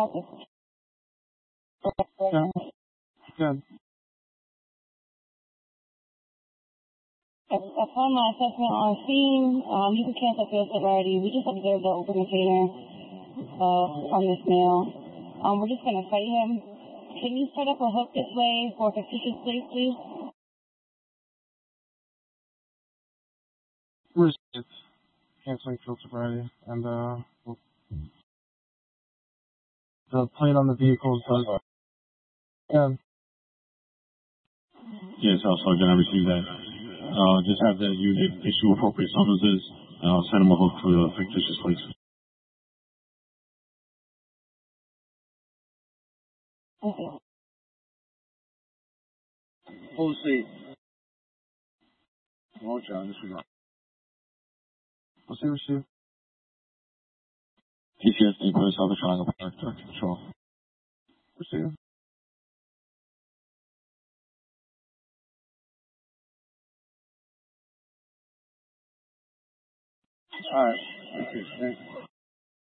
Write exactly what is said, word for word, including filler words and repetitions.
Yeah. Good. Upon my assessment on scene, um, you can cancel field sobriety. We just observed the open container uh, on this male. Um, we're just going to fight him. Can you set up a hook this way for fictitious place, please? Received. Canceling field sobriety. And uh, the plate on the vehicle does. Yeah. Yes, also Sergeant, I received that. Uh, just have that unit issue appropriate summonses, and I'll send them a hook for the fictitious plates. Okay. Full seat. Oh, John, disregard. We'll see, receive. T C S D, Police Officer Triangle Park, Director Control. Receive. All right. Okay, thanks.